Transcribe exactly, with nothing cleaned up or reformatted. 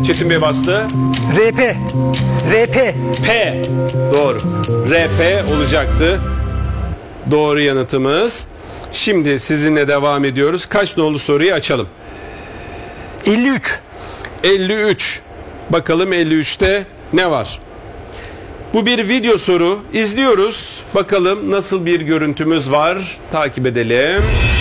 Çetin Bey bastı. R P. R P. P. Doğru. R P olacaktı. Doğru yanıtımız. Şimdi sizinle devam ediyoruz. Kaç nolu soruyu açalım? elli üç. elli üç. Bakalım elli üçte ne var? Bu bir video soru. İzliyoruz. Bakalım nasıl bir görüntümüz var. Takip edelim.